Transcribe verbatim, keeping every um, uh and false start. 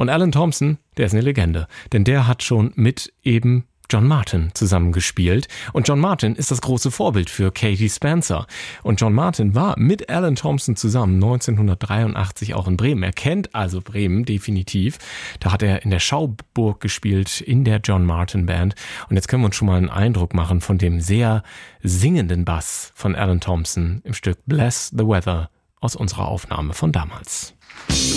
Und Alan Thompson, der ist eine Legende, denn der hat schon mit eben John Martyn zusammengespielt. Und John Martyn ist das große Vorbild für Katie Spencer. Und John Martyn war mit Alan Thompson zusammen neunzehnhundertdreiundachtzig auch in Bremen. Er kennt also Bremen definitiv. Da hat er in der Schauburg gespielt, in der John Martyn Band. Und jetzt können wir uns schon mal einen Eindruck machen von dem sehr singenden Bass von Alan Thompson im Stück Bless the Weather aus unserer Aufnahme von damals.